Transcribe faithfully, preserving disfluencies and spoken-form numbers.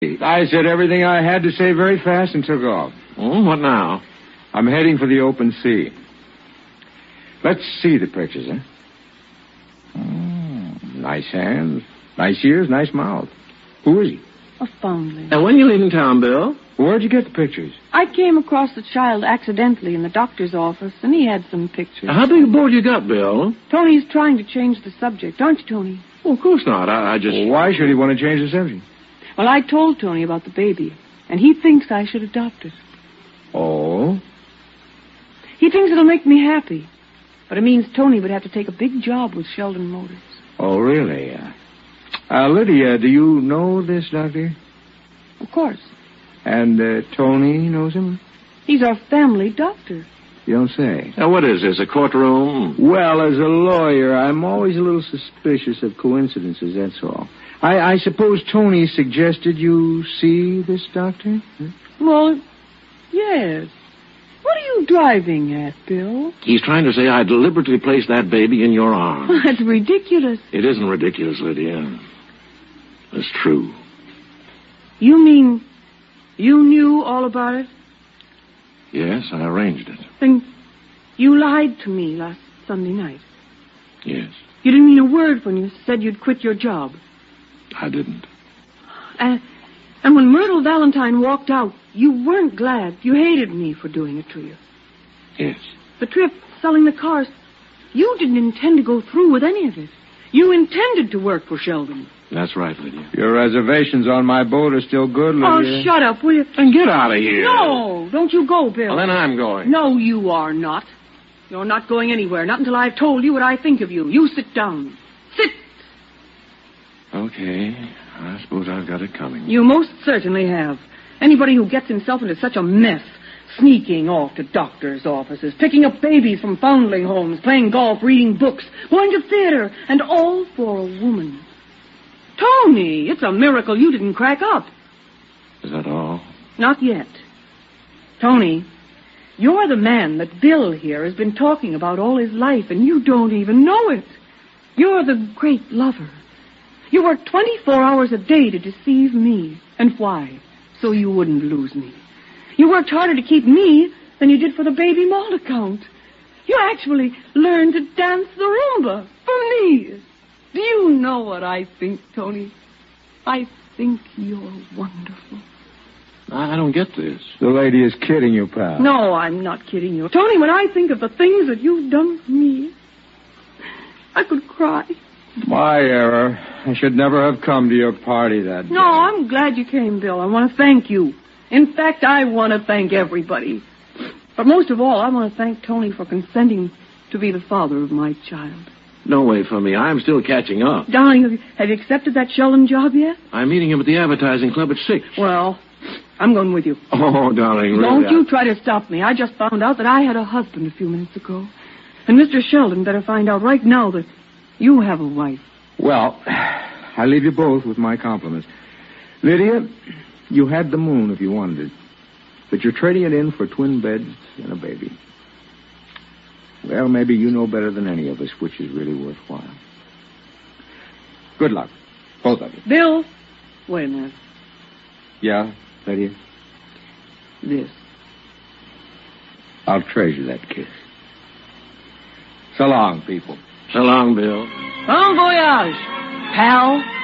I said everything I had to say very fast and took off. Oh, what now? I'm heading for the open sea. Let's see the pictures, huh? Oh, nice hands, nice ears, nice mouth. Who is he? A foundling. And when you leaving town, Bill? Where'd you get the pictures? I came across the child accidentally in the doctor's office, and he had some pictures. How big a board you got, Bill? Tony's trying to change the subject, aren't you, Tony? Oh, of course not. I, I just... Well, why should he want to change the subject? Well, I told Tony about the baby, and he thinks I should adopt it. Oh? He thinks it'll make me happy, but it means Tony would have to take a big job with Sheldon Motors. Oh, really? Uh, uh, Lydia, do you know this doctor? Of course. And uh, Tony knows him? He's our family doctor. You don't say. Now, what is this, a courtroom? Well, as a lawyer, I'm always a little suspicious of coincidences, that's all. I, I suppose Tony suggested you see this doctor? Huh? Well, yes. What are you driving at, Bill? He's trying to say I deliberately placed that baby in your arms. That's ridiculous. It isn't ridiculous, Lydia. It's true. You mean you knew all about it? Yes, I arranged it. Then you lied to me last Sunday night. Yes. You didn't mean a word when you said you'd quit your job. I didn't. Uh, and when Myrtle Valentine walked out, you weren't glad. You hated me for doing it to you. Yes. The trip, selling the cars, you didn't intend to go through with any of it. You intended to work for Sheldon. That's right, Lydia. Your reservations on my boat are still good, Lydia. Oh, shut up, will you? Then get out of here. No, don't you go, Bill. Well, then I'm going. No, you are not. You're not going anywhere, not until I've told you what I think of you. You sit down. Sit. Okay. I suppose I've got it coming. You most certainly have. Anybody who gets himself into such a mess, sneaking off to doctors' offices, picking up babies from foundling homes, playing golf, reading books, going to theater, and all for a woman. Tony, it's a miracle you didn't crack up. Is that all? Not yet. Tony, you're the man that Bill here has been talking about all his life, and you don't even know it. You're the great lover. You work twenty-four hours a day to deceive me. And why? So you wouldn't lose me. You worked harder to keep me than you did for the baby malt account. You actually learned to dance the rumba for me. Do you know what I think, Tony? I think you're wonderful. I don't get this. The lady is kidding you, pal. No, I'm not kidding you. Tony, when I think of the things that you've done for me, I could cry. My error. I should never have come to your party that day. No, I'm glad you came, Bill. I want to thank you. In fact, I want to thank everybody. But most of all, I want to thank Tony for consenting to be the father of my child. No way for me. I'm still catching up. Darling, have you, have you accepted that Sheldon job yet? I'm meeting him at the advertising club at six. Well, I'm going with you. Oh, darling, really. Don't you try to stop me. I just found out that I had a husband a few minutes ago. And Mister Sheldon better find out right now that you have a wife. Well, I leave you both with my compliments. Lydia, you had the moon if you wanted it. But you're trading it in for twin beds and a baby. Well, maybe you know better than any of us which is really worthwhile. Good luck, both of you. Bill, wait a minute. Yeah, Lydia? This. I'll treasure that kiss. So long, people. So long, Bill. Bon voyage, pal.